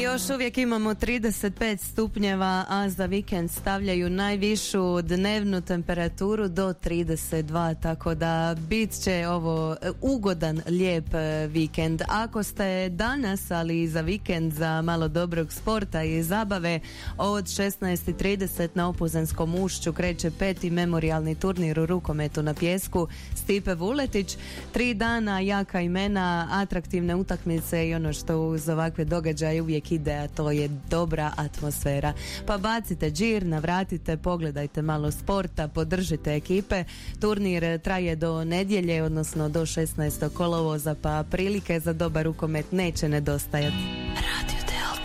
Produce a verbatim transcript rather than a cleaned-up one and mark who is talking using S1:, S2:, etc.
S1: Još uvijek imamo trideset pet stupnjeva, a za vikend stavljaju najvišu dnevnu temperaturu do trideset dva, tako da bit će ovo ugodan, lijep vikend. Ako ste danas, ali i za vikend, za malo dobrog sporta i zabave, od šesnaest i trideset na Opuzenskom ušću kreće peti memorijalni turnir u rukometu na pijesku Stipe Vuletić. Tri dana, jaka imena, atraktivne utakmice i ono što uz ovakve događaje uvijek ide, a to je dobra atmosfera. Pa bacite džir, navratite, pogledajte malo sporta, podržite ekipe. Turnir traje do nedjelje, odnosno do šesnaestog kolovoza, pa prilike za dobar rukomet neće nedostajati.